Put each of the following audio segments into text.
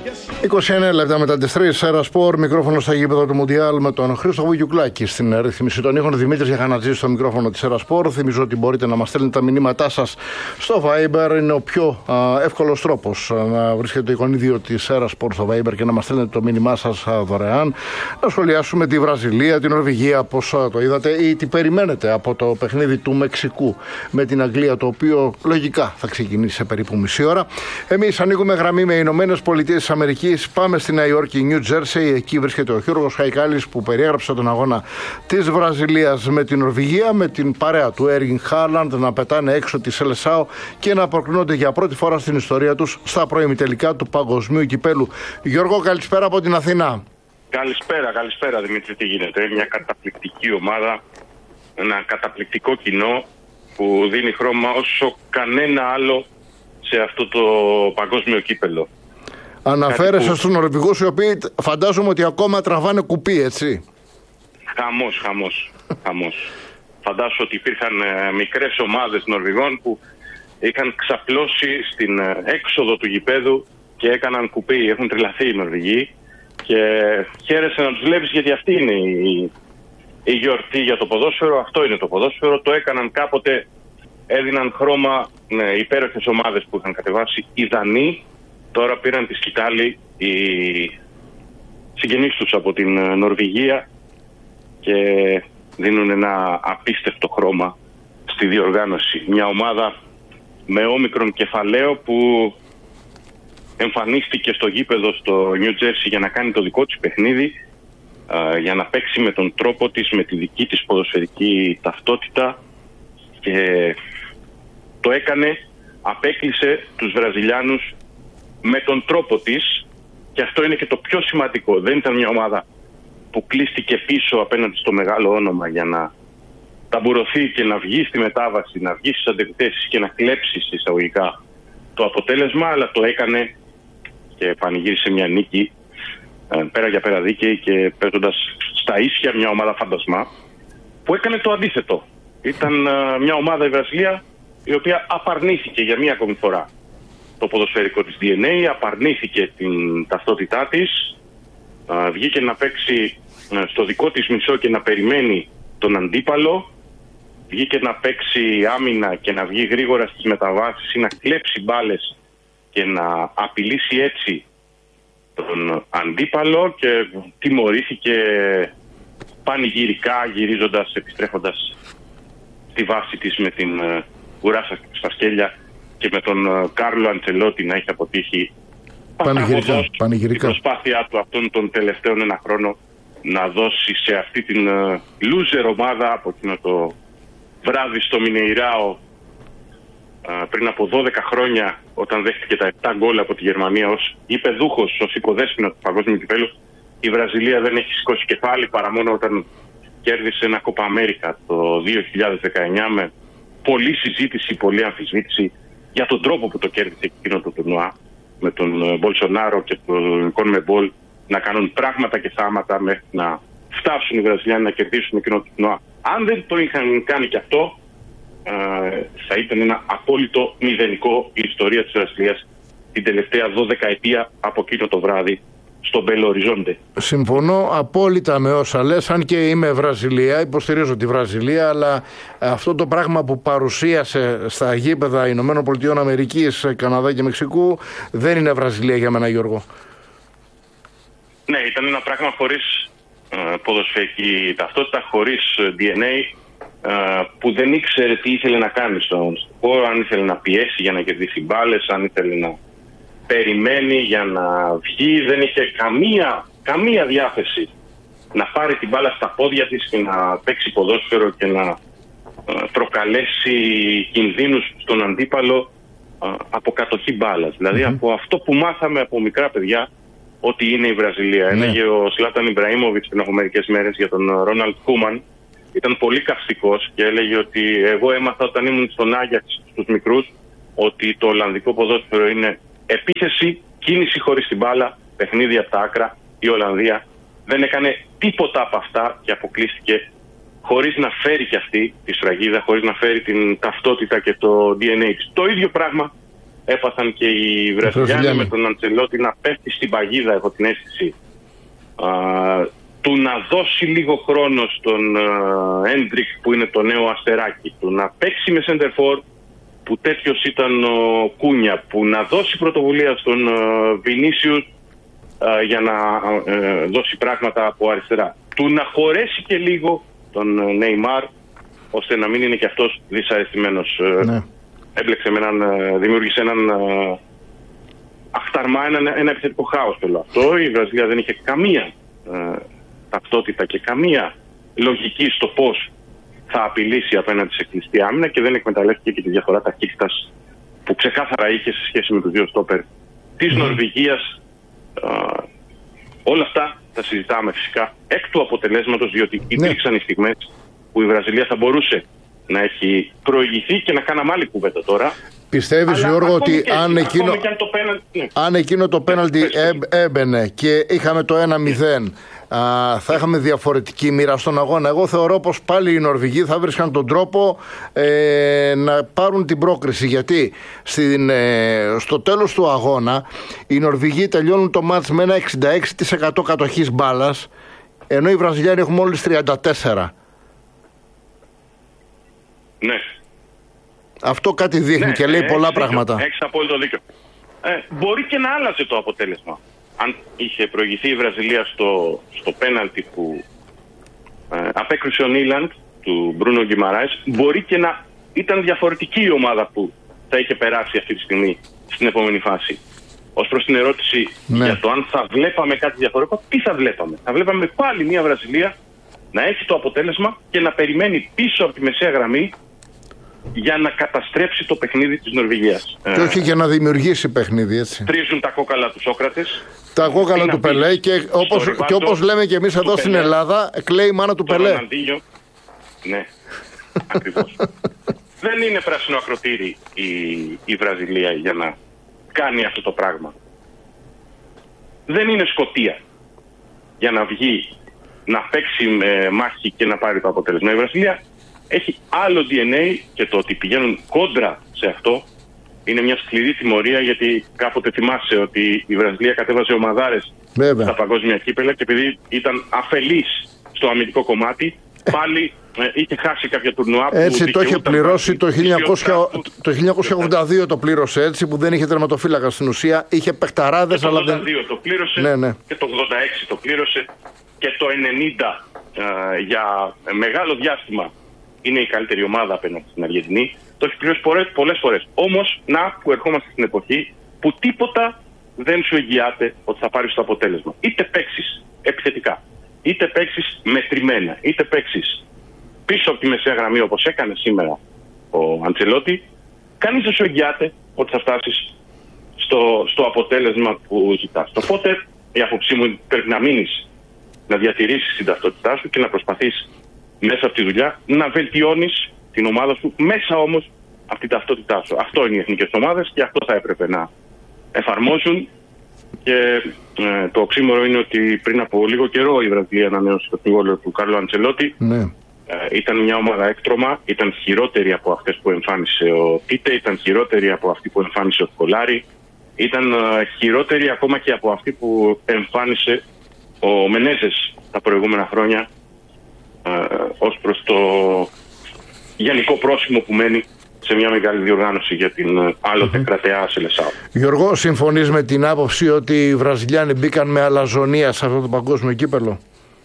29 λεπτά μετά τις 3, Σέρα Σπορ, μικρόφωνο στα γήπεδα του Μουντιάλ με τον Χρήστο Βουγιουκλάκη στην ρύθμιση των ήχων. Δημήτρης Γιαχανατζής στο μικρόφωνο της Σέρα Σπορ. Θυμίζω ότι μπορείτε να μας στέλνετε τα μηνύματά σας στο Viber. Είναι ο πιο εύκολος τρόπος να βρίσκετε το εικονίδιο της Σέρα Σπορ στο Viber και να μας στέλνετε το μήνυμά σας δωρεάν. Να σχολιάσουμε τη Βραζιλία, την Νορβηγία, πώς το είδατε ή τι περιμένετε από το παιχνίδι του Μεξικού με την Αγγλία, το οποίο λογικά θα ξεκινήσει σε περίπου μισή ώρα. Εμείς ανοίγουμε γραμμή με Ηνωμένες Πολιτείες της Αμερικής. Πάμε στη Νέα Υόρκη, Νιου Τζέρσεϊ. Εκεί βρίσκεται ο Γιώργος Χαϊκάλης που περιέγραψε τον αγώνα της Βραζιλίας με την Νορβηγία, με την παρέα του Έργιν Χάλαντ να πετάνε έξω τη Σελεσάο και να προκρίνονται για πρώτη φορά στην ιστορία τους στα προημιτελικά του Παγκοσμίου Κυπέλου. Γιώργο, καλησπέρα από την Αθήνα. Καλησπέρα Δημήτρη, τι γίνεται? Μια καταπληκτική ομάδα, ένα καταπληκτικό κοινό που δίνει χρώμα όσο κανένα άλλο σε αυτό το παγκόσμιο κύπελο. Αναφέρεσαι στους Νορβηγούς, οι οποίοι φαντάζομαι ότι ακόμα τραβάνε κουπί, έτσι. Χαμός. Φαντάζομαι ότι υπήρχαν μικρές ομάδες Νορβηγών που είχαν ξαπλώσει στην έξοδο του γηπέδου και έκαναν κουπί. Έχουν τρελαθεί οι Νορβηγοί και χαίρεσαι να τους βλέπεις, γιατί αυτή είναι η γιορτή για το ποδόσφαιρο. Αυτό είναι το ποδόσφαιρο. Το έκαναν κάποτε, έδιναν χρώμα υπέροχες ομάδες που είχαν κατεβάσει οι Δανείοι. Τώρα πήραν τη σκητάλη οι συγγενείς τους από την Νορβηγία και δίνουν ένα απίστευτο χρώμα στη διοργάνωση. Μια ομάδα με όμικρον κεφαλαίο που εμφανίστηκε στο γήπεδο στο Νιου Τζέρσι για να κάνει το δικό της παιχνίδι, για να παίξει με τον τρόπο της, με τη δική της ποδοσφαιρική ταυτότητα, και το έκανε, απέκλεισε τους Βραζιλιάνους με τον τρόπο της, και αυτό είναι και το πιο σημαντικό. Δεν ήταν μια ομάδα που κλείστηκε πίσω απέναντι στο μεγάλο όνομα για να ταμπουρωθεί και να βγει στη μετάβαση, να βγει στις αντεπιθέσεις και να κλέψει εισαγωγικά το αποτέλεσμα, αλλά το έκανε και πανηγύρισε μια νίκη πέρα για πέρα δίκαιη και παίζοντας στα ίσια μια ομάδα φαντασμά που έκανε το αντίθετο. Ήταν μια ομάδα, η Βραζιλία, η οποία απαρνήθηκε για μία ακόμη φορά το ποδοσφαιρικό της DNA, απαρνήθηκε την ταυτότητά της, βγήκε να παίξει στο δικό της μισό και να περιμένει τον αντίπαλο, βγήκε να παίξει άμυνα και να βγει γρήγορα στις μεταβάσεις ή να κλέψει μπάλες και να απειλήσει έτσι τον αντίπαλο, και τιμωρήθηκε πανηγυρικά γυρίζοντας, επιστρέφοντας στη βάση της με την ουρά στα σκέλια και με τον Κάρλο Αντσελότη να έχει αποτύχει πανηγυρικά την προσπάθειά του αυτόν τον τελευταίο ένα χρόνο να δώσει σε αυτή την loser ομάδα από εκείνο το βράδυ στο Μινεϊράο πριν από 12 χρόνια, όταν δέχτηκε τα 7 γκολ από τη Γερμανία ως υπεδούχος, ως υποδέσποινα του παγκόσμιου κυπέλου. Η Βραζιλία δεν έχει σηκώσει κεφάλι παρά μόνο όταν κέρδισε ένα Κόπα Αμέρικα το 2019 με πολλή συζήτηση, πολλή αμφισβήτηση για τον τρόπο που το κέρδισε εκείνο το τουρνουά, με τον Μπολσονάρο και τον Κονμεμπόλ να κάνουν πράγματα και θάματα μέχρι να φτάσουν οι Βραζιλιάνοι να κερδίσουν εκείνο το τουρνουά. Αν δεν το είχαν κάνει και αυτό, θα ήταν ένα απόλυτο μηδενικό η ιστορία της Βραζιλίας την τελευταία 12 ετία από εκείνο το βράδυ στον Μπέλο Οριζόντε. Συμφωνώ απόλυτα με όσα λες, αν και είμαι Βραζιλία, υποστηρίζω τη Βραζιλία, αλλά αυτό το πράγμα που παρουσίασε στα γήπεδα Ηνωμένων Πολιτειών Αμερικής, Καναδά και Μεξικού δεν είναι Βραζιλία για μένα, Γιώργο. Ναι, ήταν ένα πράγμα χωρίς ποδοσφαιρική ταυτότητα, χωρίς DNA, που δεν ήξερε τι ήθελε να κάνει στον χώρο, αν ήθελε να πιέσει για να κερδίσει μπάλες, αν ήθελε να περιμένει για να βγει. Δεν είχε καμία διάθεση να πάρει την μπάλα στα πόδια της και να παίξει ποδόσφαιρο και να προκαλέσει κινδύνους στον αντίπαλο από κατοχή μπάλας. Δηλαδή από αυτό που μάθαμε από μικρά παιδιά ότι είναι η Βραζιλία. Έλεγε ο Σλάταν Ιμπραήμοβιτς πριν από μερικές μέρες για τον Ρόναλντ Κούμαν. Ήταν πολύ καυστικός και έλεγε ότι εγώ έμαθα όταν ήμουν στον Άγιαξ στους μικρούς ότι το Ολλανδικό ποδόσφαιρο είναι επίθεση, κίνηση χωρίς την μπάλα, παιχνίδι από τα άκρα. Η Ολλανδία δεν έκανε τίποτα από αυτά και αποκλείστηκε χωρίς να φέρει και αυτή τη σφραγίδα, χωρίς να φέρει την ταυτότητα και το DNA της. Το ίδιο πράγμα έπαθαν και οι Βραζιλιάνοι με τον Αντσελότη να πέφτει στην παγίδα, έχω την αίσθηση, του να δώσει λίγο χρόνο στον Έντρικ που είναι το νέο αστεράκι, του να παίξει με σεντερφόρ που τέτοιος ήταν ο Κούνια, που να δώσει πρωτοβουλία στον Βινίσιους για να δώσει πράγματα από αριστερά, του να χωρέσει και λίγο τον Νεϊμάρ ώστε να μην είναι και αυτός δυσαρεστημένος. Ναι. Έμπλεξε με δημιούργησε έναν αχταρμά, ένα επιθετικό χάος όλο αυτό. Η Βραζιλία δεν είχε καμία ταυτότητα και καμία λογική στο πώς θα απειλήσει απέναντι σε κλειστή άμυνα και δεν εκμεταλλεύτηκε και τη διαφορά ταχύτητας που ξεκάθαρα είχε σε σχέση με τους δύο στόπερ της Νορβηγίας. Όλα αυτά τα συζητάμε φυσικά εκ του αποτελέσματος, διότι υπήρξαν οι στιγμές που η Βραζιλία θα μπορούσε να έχει προηγηθεί και να κάναμε άλλη κουβέντα τώρα. Πιστεύεις, Γιώργο, ότι αν εκείνο το πέναλτι έμπαινε και είχαμε το 1-0, θα είχαμε διαφορετική μοίρα στον αγώνα? Εγώ θεωρώ πως πάλι οι Νορβηγοί θα βρίσκαν τον τρόπο να πάρουν την πρόκριση, γιατί στο τέλος του αγώνα οι Νορβηγοί τελειώνουν το μάτς με ένα 66% κατοχής μπάλας, ενώ οι Βραζιλιάνοι έχουν μόλις 34%. Ναι. Αυτό κάτι δείχνει και λέει πολλά πράγματα. Έχεις απόλυτο δίκιο. Μπορεί και να άλλαζε το αποτέλεσμα αν είχε προηγηθεί η Βραζιλία στο πέναλτι που απέκρουσε ο Νίλαντ του Μπρούνο Γκιμαράης. Μπορεί και να ήταν διαφορετική η ομάδα που θα είχε περάσει αυτή τη στιγμή στην επόμενη φάση. Ως προς την ερώτηση για το αν θα βλέπαμε κάτι διαφορετικό, τι θα βλέπαμε? Θα βλέπαμε πάλι μια Βραζιλία να έχει το αποτέλεσμα και να περιμένει πίσω από τη μεσαία γραμμή για να καταστρέψει το παιχνίδι της Νορβηγίας. Και όχι για να δημιουργήσει παιχνίδι, έτσι. Τρίζουν τα κόκαλα του Σόκρατες. Τα κόκαλα του Πελέ και όπως λέμε και εμείς εδώ στην Ελλάδα, κλαίει η μάνα του Πελέ. Ναι, ακριβώς. Δεν είναι πράσινο ακροτήρι η Βραζιλία για να κάνει αυτό το πράγμα. Δεν είναι Σκωτία για να βγει, να παίξει μάχη και να πάρει το αποτέλεσμα. Η Βραζιλία έχει άλλο DNA και το ότι πηγαίνουν κόντρα σε αυτό είναι μια σκληρή τιμωρία, γιατί κάποτε θυμάσαι ότι η Βραζιλία κατέβαζε ομαδάρες στα παγκόσμια κύπελα και επειδή ήταν αφελής στο αμυντικό κομμάτι, πάλι είχε χάσει κάποια τουρνουά. Έτσι το είχε πληρώσει το 1982 το πλήρωσε έτσι, που δεν είχε τερματοφύλακα στην ουσία, είχε παιχταράδες. Το 82 το πλήρωσε, και το 86 το πλήρωσε και το 90 για μεγάλο διάστημα είναι η καλύτερη ομάδα απέναντι στην Αργεντινή. Το έχει πληρώσει πολλές φορές. Όμως, που ερχόμαστε στην εποχή που τίποτα δεν σου εγγυάται ότι θα πάρεις το αποτέλεσμα. Είτε παίξεις επιθετικά, είτε παίξεις μετρημένα, είτε παίξεις πίσω από τη μεσαία γραμμή όπως έκανε σήμερα ο Αντσελότη, κανείς δεν σου εγγυάται ότι θα φτάσεις στο αποτέλεσμα που ζητάς. Οπότε η άποψή μου πρέπει να μείνεις, να διατηρήσεις την ταυτότητά σου και να προσπαθείς μέσα από τη δουλειά να βελτιώνεις την ομάδα σου, μέσα όμως από την ταυτότητά σου. Αυτό είναι οι εθνικές ομάδες και αυτό θα έπρεπε να εφαρμόσουν. Και το οξύμορο είναι ότι πριν από λίγο καιρό η Βραζιλία ανανέωσε το συμβόλαιο του Κάρλο Αντσελότη. Ναι. Ήταν μια ομάδα έκτρωμα, ήταν χειρότερη από αυτές που εμφάνισε ο Τίτε, ήταν χειρότερη από αυτή που εμφάνισε ο Σκολάρη, ήταν χειρότερη ακόμα και από αυτή που εμφάνισε ο Μενέζες τα προηγούμενα χρόνια, ως προς το γενικό πρόσημο που μένει σε μια μεγάλη διοργάνωση για την άλλοτε κρατεά Σελεσάου. Γιώργο, συμφωνείς με την άποψη ότι οι Βραζιλιάνοι μπήκαν με αλαζονία σε αυτό το παγκόσμιο κύπελο?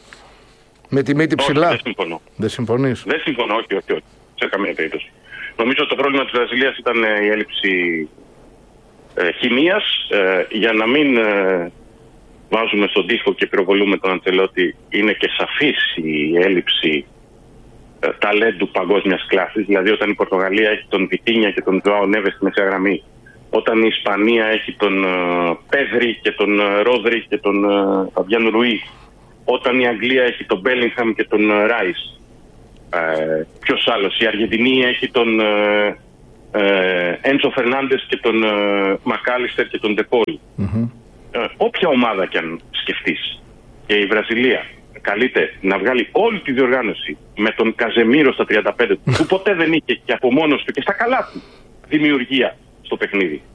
Με τη μύτη ψηλά? Όχι, δεν συμφωνώ. Δεν συμφωνείς? Δεν συμφωνώ, όχι. Σε καμία περίπτωση. Νομίζω ότι το πρόβλημα της Βραζιλίας ήταν η έλλειψη χημείας. Για να μην βάζουμε στον τοίχο και πυροβολούμε τον Αντσελότη, είναι και σαφής η έλλειψη ταλέντου παγκόσμιας κλάσης. Δηλαδή, όταν η Πορτογαλία έχει τον Βιτίνια και τον Ζωάο Νέβες στη μεσαία γραμμή, όταν η Ισπανία έχει τον Πέδρη και τον Ρόδρι και τον Φαμπιάν Ρουί, όταν η Αγγλία έχει τον Μπέλιγχαμ και τον Ράις, ποιος άλλος? Η Αργεντινή έχει τον Έντσο Φερνάντες και τον Μακάλιστερ και τον Ντεπόλ. Όποια ομάδα κι αν σκεφτείς, και η Βραζιλία καλείται να βγάλει όλη τη διοργάνωση με τον Καζεμίρο στα 35 του, που ποτέ δεν είχε και από μόνος του και στα καλά του δημιουργία στο παιχνίδι.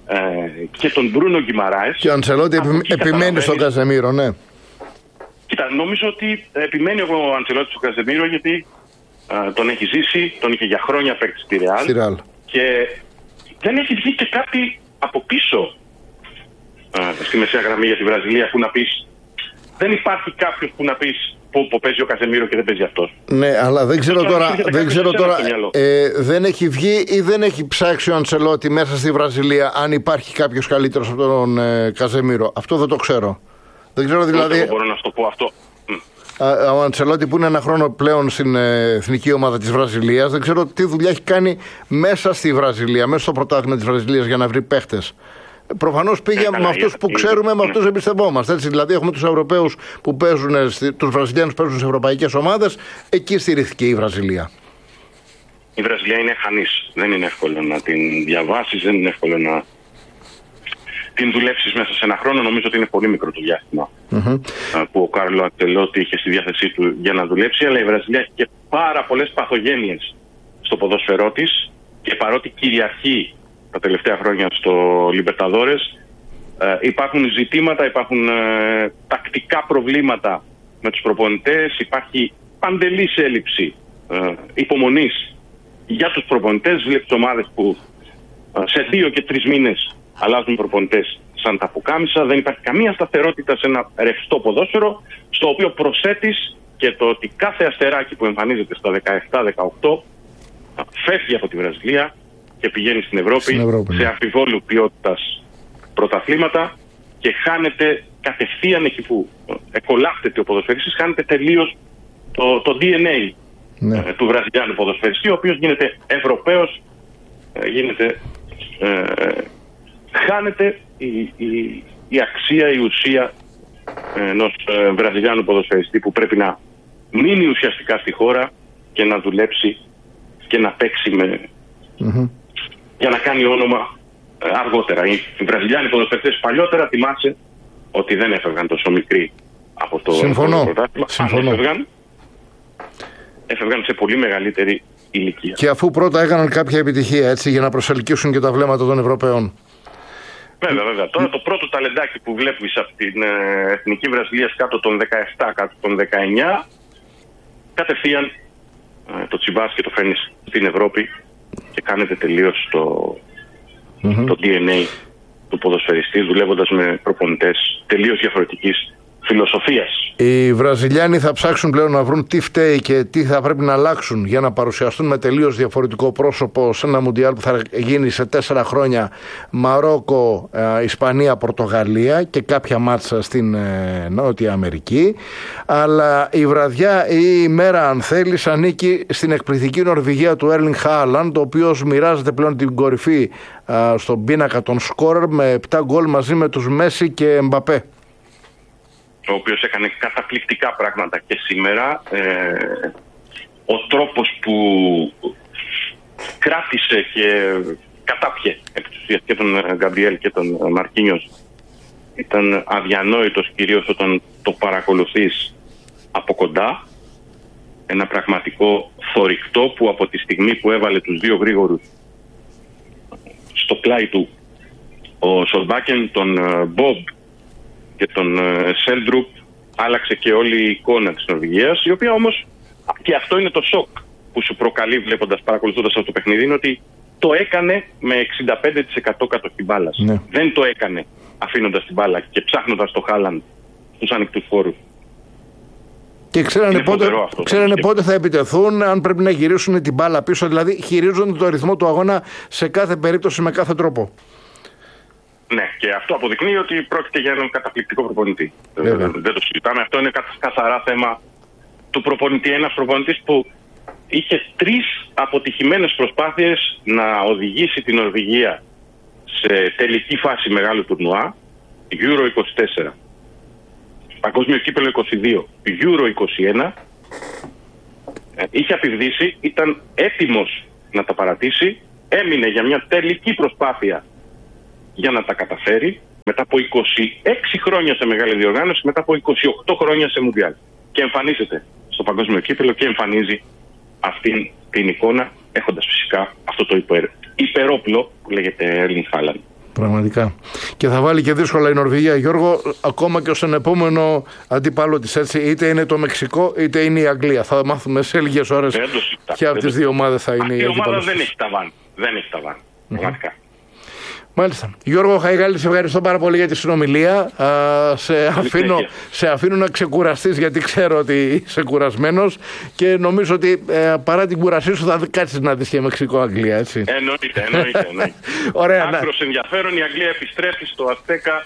και τον Μπρούνο Γκιμαράες. Και ο Αντσελότη επιμένει στον Καζεμίρο, ναι. Κοίτα, νομίζω ότι επιμένει ο Αντσελότη στον Καζεμίρο γιατί τον έχει ζήσει, τον είχε για χρόνια παίκτη στη Ρεάλ και δεν έχει βγει και κάτι από πίσω στη μεσαία γραμμή για τη Βραζιλία που να πεις, δεν υπάρχει κάποιος που να πεις που παίζει ο Καζεμίρο και δεν παίζει αυτός. Ναι, αλλά δεν ξέρω τώρα, δεν έχει βγει ή δεν έχει ψάξει ο Αντσελότη μέσα στη Βραζιλία αν υπάρχει κάποιος καλύτερος από τον Καζεμίρο. Αυτό δεν το ξέρω. Δεν ξέρω δηλαδή. Εγώ μπορώ να σου το πω αυτό. Ο Αντσελότη που είναι ένα χρόνο πλέον στην εθνική ομάδα της Βραζιλίας, δεν ξέρω τι δουλειά έχει κάνει μέσα στη Βραζιλία, μέσα στο πρωτάθλημα της Βραζιλίας για να βρει παίχτες. Προφανώς πήγε με αυτούς που ξέρουμε, με αυτούς εμπιστευόμαστε. Έτσι, δηλαδή, έχουμε τους Ευρωπαίους που παίζουν, τους Βραζιλιάνους που παίζουν σε ευρωπαϊκές ομάδες, εκεί στηρίχθηκε η Βραζιλία. Η Βραζιλία είναι χανής. Δεν είναι εύκολο να την διαβάσεις, δεν είναι εύκολο να την δουλέψεις μέσα σε ένα χρόνο. Νομίζω ότι είναι πολύ μικρό το διάστημα που ο Κάρλο Αντσελότη είχε στη διάθεσή του για να δουλέψει. Αλλά η Βραζιλία έχει και πάρα πολλές παθογένειες στο ποδόσφαιρό της και παρότι κυριαρχεί τα τελευταία χρόνια στο Λιμπερταδόρες, υπάρχουν ζητήματα, υπάρχουν τακτικά προβλήματα με τους προπονητές, υπάρχει παντελής έλλειψη υπομονής για τους προπονητές. Βλέπεις ομάδες που σε 2 και 3 μήνες αλλάζουν προπονητές σαν τα πουκάμισα. Δεν υπάρχει καμία σταθερότητα σε ένα ρευστό ποδόσφαιρο, στο οποίο προσθέτεις και το ότι κάθε αστεράκι που εμφανίζεται στα 17-18 φεύγει από τη Βραζιλία και πηγαίνει στην Ευρώπη, σε αμφιβόλου ποιότητας πρωταθλήματα και χάνεται κατευθείαν εκεί που εκολάφτεται ο ποδοσφαιριστής, χάνεται τελείως το DNA του Βραζιλιάνου ποδοσφαιριστή, ο οποίος γίνεται Ευρωπαίος, χάνεται η αξία, η ουσία ενός Βραζιλιάνου ποδοσφαιριστή που πρέπει να μείνει ουσιαστικά στη χώρα και να δουλέψει και να παίξει για να κάνει όνομα αργότερα. Οι Βραζιλιάνοι ποδοσφαιριστές παλιότερα, θυμάσαι ότι δεν έφευγαν τόσο μικροί από το πρωτάθλημα. Αν έφευγαν σε πολύ μεγαλύτερη ηλικία. Και αφού πρώτα έκαναν κάποια επιτυχία, έτσι, για να προσελκύσουν και τα βλέμματα των Ευρωπαίων. Βέβαια. Τώρα το πρώτο ταλεντάκι που βλέπεις από την εθνική Βραζιλία κάτω των 17, κάτω των 19, κατευθείαν το τσιμπάς και το φέρνεις στην Ευρώπη και κάνετε τελείως το DNA του ποδοσφαιριστή, δουλεύοντας με προπονητές τελείως διαφορετικής φιλοσοφίας. Οι Βραζιλιάνοι θα ψάξουν πλέον να βρουν τι φταίει και τι θα πρέπει να αλλάξουν για να παρουσιαστούν με τελείως διαφορετικό πρόσωπο σε ένα Μουντιάλ που θα γίνει σε 4 χρόνια, Μαρόκο, Ισπανία, Πορτογαλία και κάποια μάτσα στην Νότια Αμερική. Αλλά η βραδιά ή η ημέρα, αν θέλεις, ανήκει στην εκπληκτική Νορβηγία του Έρλινγκ Χάλαντ, ο οποίος μοιράζεται πλέον την κορυφή στον πίνακα των σκόρερ με 7 γκολ μαζί με τους Μέση και Εμπαπέ, ο οποίος έκανε καταπληκτικά πράγματα και σήμερα. Ο τρόπος που κράτησε και κατάπιε και τον Γκαμπριέλ και τον Μαρκίνιος ήταν αδιανόητος, κυρίως όταν το παρακολουθείς από κοντά. Ένα πραγματικό θωρηκτό που από τη στιγμή που έβαλε τους 2 γρήγορους στο πλάι του, ο Σολμπάκεν, τον Μπομπ και τον Σέλντρουπ, άλλαξε και όλη η εικόνα της Νορβηγίας, η οποία όμως, και αυτό είναι το σοκ που σου προκαλεί παρακολουθώντας αυτό το παιχνίδι, είναι ότι το έκανε με 65% κατοχή μπάλας. Ναι. Δεν το έκανε αφήνοντας την μπάλα και ψάχνοντας το Χάλαντ στους ανοιχτούς χώρους. Και ξέρανε πότε θα επιτεθούν, αν πρέπει να γυρίσουν την μπάλα πίσω, δηλαδή χειρίζονται το ρυθμό του αγώνα σε κάθε περίπτωση με κάθε τρόπο. Ναι, και αυτό αποδεικνύει ότι πρόκειται για έναν καταπληκτικό προπονητή. Δεν το συζητάμε. Αυτό είναι καθαρά θέμα του προπονητή. Ένας προπονητής που είχε 3 αποτυχημένες προσπάθειες να οδηγήσει την Νορβηγία σε τελική φάση μεγάλου τουρνουά, Euro 24, Παγκόσμιο Κύπελλο 22, Euro 21. Είχε απειβδίσει, ήταν έτοιμος να τα παρατήσει, έμεινε για μια τελική προσπάθεια για να τα καταφέρει, μετά από 26 χρόνια σε μεγάλη διοργάνωση, μετά από 28 χρόνια σε Μουντιάλ. Και εμφανίζεται στο Παγκόσμιο Κύπελλο και εμφανίζει αυτήν την εικόνα, έχοντας φυσικά αυτό το υπερόπλο που λέγεται Έρλινγκ Χάλαντ. Πραγματικά. Και θα βάλει και δύσκολα η Νορβηγία, Γιώργο, ακόμα και στον επόμενο αντίπαλο της, έτσι. Είτε είναι το Μεξικό, είτε είναι η Αγγλία. Θα μάθουμε σε λίγες ώρες ποια από τις δύο ομάδες θα είναι η αντίπαλος. Η ομάδα δεν έχει ταβάν. Δεν έχει ταβάν. Πραγματικά. Μάλιστα. Γιώργο Χαϊγάλη, σε ευχαριστώ πάρα πολύ για τη συνομιλία. Σε αφήνω να ξεκουραστείς, γιατί ξέρω ότι είσαι κουρασμένος και νομίζω ότι παρά την κουρασή σου θα κάτσεις να δεις και Μεξικό-Αγγλία, έτσι. Εννοείται. Ωραία. Άκρος ενδιαφέρον, η Αγγλία επιστρέφει στο Αστέκα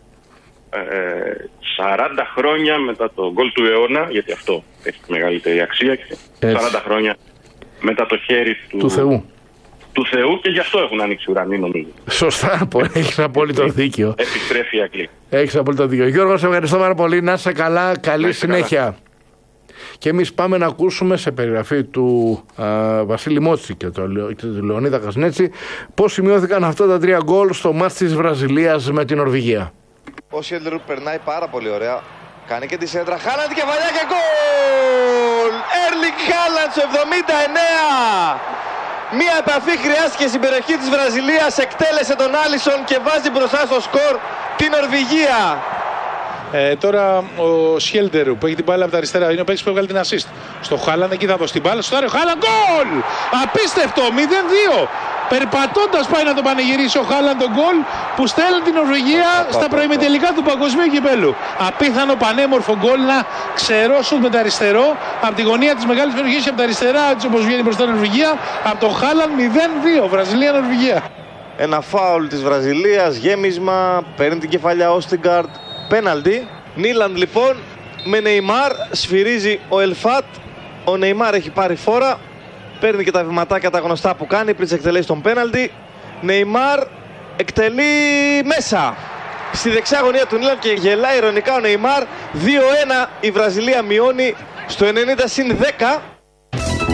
40 χρόνια μετά το γκολ του αιώνα, γιατί αυτό έχει μεγαλύτερη αξία. 40 χρόνια μετά το χέρι του Θεού και γι' αυτό έχουν ανοίξει ουρανοί, νομίζω. Σωστά, έχεις απόλυτο δίκιο. Επιστρέφει η Αγγλία. Έχεις απόλυτο δίκιο. Γιώργο, σε ευχαριστώ πάρα πολύ. Να είσαι καλά. Καλή συνέχεια. Καλά. Και εμείς πάμε να ακούσουμε σε περιγραφή του Βασίλη Μότσι και του Λεωνίδα Κασνέτσι πώς σημειώθηκαν αυτά τα 3 γκολ στο μάτς της Βραζιλίας με την Νορβηγία. Ο Σιέλτερου περνάει πάρα πολύ ωραία. Κάνει και τη σέντρα. Χάλαντ κεφαλιά και γκολ! Έρλινγκ Χάλαντ στο 79! Μία επαφή χρειάστηκε στην περιοχή της Βραζιλίας, εκτέλεσε τον Άλισον και βάζει μπροστά στο σκορ την Νορβηγία. Τώρα ο Σιέλτερου που έχει την μπάλα από τα αριστερά είναι ο παίκτης που έβγαλε την assist. Στο Χάλαντ εκεί θα δώσει την μπάλα. Στο Χάλαντ γκολ! Απίστευτο! 0-2! Περπατώντας πάει να το πανηγυρίσει ο Χάλαντ τον γκολ που στέλνει την Νορβηγία στα προημιτελικά του παγκοσμίου κυπέλου. Απίθανο πανέμορφο γκολ, να ξερώσουν με τα αριστερό από τη γωνία της μεγάλης περιοχής, από τα αριστερά, έτσι όπως βγαίνει μπροστά η Νορβηγία, από το Χάλαντ 0-2, Βραζιλία-Νορβηγία. Ένα φάουλ της Βραζιλίας, γέμισμα, παίρνει την κεφαλιά ο Όστιγκαρντ, πέναλτι. Νίλαντ λοιπόν με Νεϊμάρ, σφυρίζει ο Ελφάτ, ο Νεϊμάρ έχει πάρει φόρα. Παίρνει και τα βηματάκια τα γνωστά που κάνει πριν εκτελέσει τον πέναλτι. Νεϊμάρ εκτελεί μέσα στη δεξιά γωνία του Νίλαντ και γελάει ειρωνικά ο Νεϊμάρ. 2-1 η Βραζιλία μειώνει στο 90+10.